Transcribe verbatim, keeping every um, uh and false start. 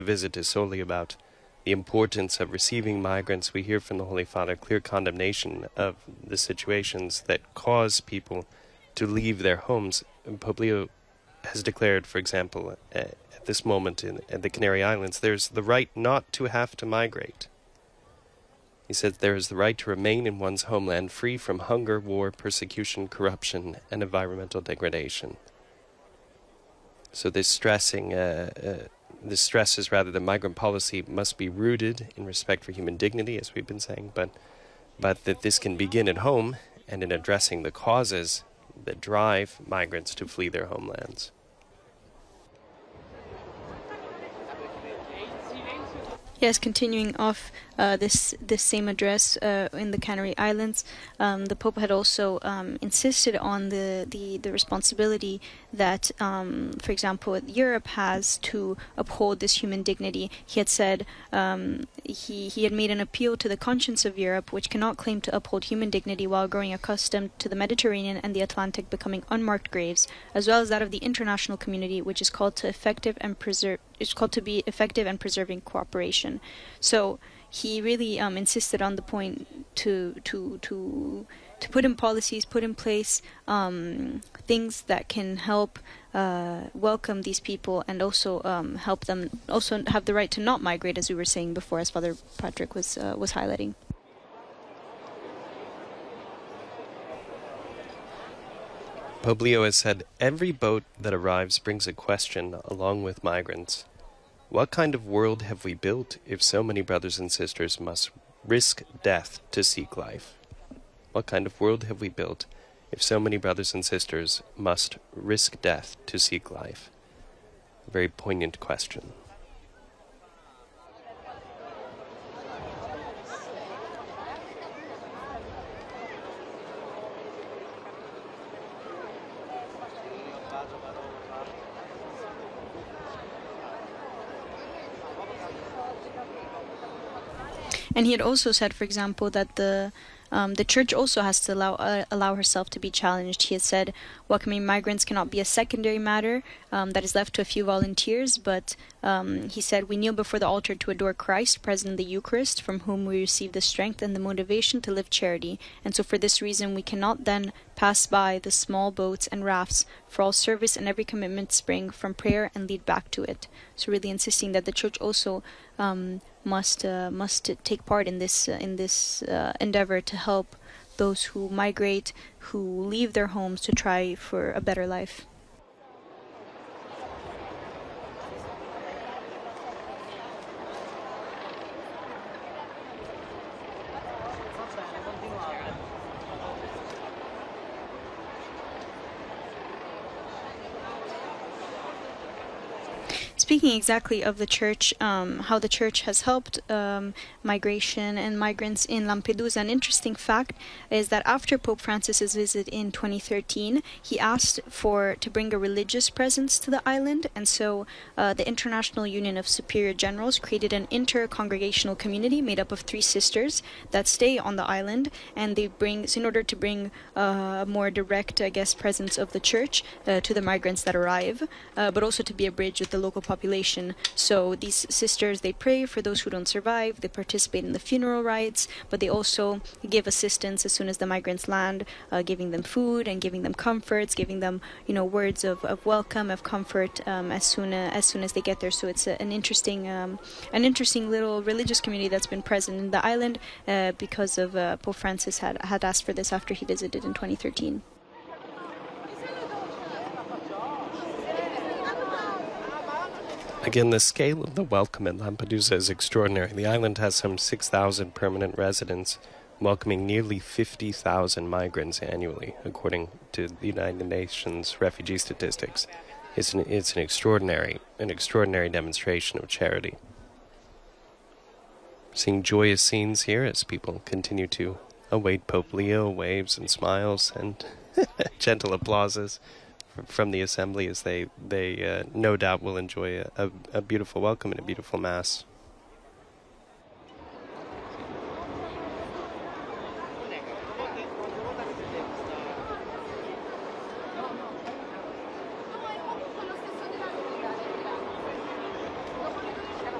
visit is solely about the importance of receiving migrants. We hear from the Holy Father clear condemnation of the situations that cause people to leave their homes. Pope Leo has declared, for example, uh, at this moment in at the Canary Islands, there's the right not to have to migrate. He says there is the right to remain in one's homeland free from hunger, war, persecution, corruption, and environmental degradation. So this stressing, uh, uh, this stresses rather that migrant policy must be rooted in respect for human dignity, as we've been saying, but but that this can begin at home and in addressing the causes that drive migrants to flee their homelands. Yes, continuing off uh, this this same address uh, in the Canary Islands, um, the Pope had also um, insisted on the, the, the responsibility that, um, for example, Europe has to uphold this human dignity. He had said um, he, he had made an appeal to the conscience of Europe, which cannot claim to uphold human dignity while growing accustomed to the Mediterranean and the Atlantic becoming unmarked graves, as well as that of the international community, which is called to effective and preserve. It's called to be effective and preserving cooperation. So he really um, insisted on the point to to to to put in policies, put in place um, things that can help uh, welcome these people and also um, help them also have the right to not migrate, as we were saying before, as Father Patrick was uh, was highlighting. Pope Leo has said, every boat that arrives brings a question along with migrants. What kind of world have we built if so many brothers and sisters must risk death to seek life? What kind of world have we built if so many brothers and sisters must risk death to seek life? A very poignant question. And he had also said, for example, that the um, the Church also has to allow uh, allow herself to be challenged. He had said welcoming migrants cannot be a secondary matter um, that is left to a few volunteers, but um, he said we kneel before the altar to adore Christ, present in the Eucharist, from whom we receive the strength and the motivation to live charity. And so for this reason, we cannot then pass by the small boats and rafts, for all service and every commitment spring from prayer and lead back to it. So really insisting that the Church also um, must uh, must take part in this uh, in this uh, endeavor to help those who migrate, who leave their homes to try for a better life. Speaking exactly of the Church, um, how the Church has helped um, migration and migrants in Lampedusa, an interesting fact is that after Pope Francis's visit in twenty thirteen, he asked for to bring a religious presence to the island, and so uh, the International Union of Superior Generals created an inter-congregational community made up of three sisters that stay on the island, and they bring, in order to bring uh, a more direct, I guess, presence of the Church uh, to the migrants that arrive, uh, but also to be a bridge with the local population. So these sisters, they pray for those who don't survive, they participate in the funeral rites, but they also give assistance as soon as the migrants land, uh, giving them food and giving them comforts, giving them, you know, words of, of welcome, of comfort um, as soon as, as soon as they get there. So it's a, an interesting um, an interesting little religious community that's been present in the island uh, because of uh, Pope Francis had, had asked for this after he visited in twenty thirteen. Again, the scale of the welcome at Lampedusa is extraordinary. The island has some six thousand permanent residents, welcoming nearly fifty thousand migrants annually, according to the United Nations refugee statistics. It's an, it's an extraordinary, an extraordinary demonstration of charity. Seeing joyous scenes here as people continue to await Pope Leo, waves and smiles and gentle applauses from the assembly as they, they uh, no doubt will enjoy a, a, a beautiful welcome and a beautiful Mass.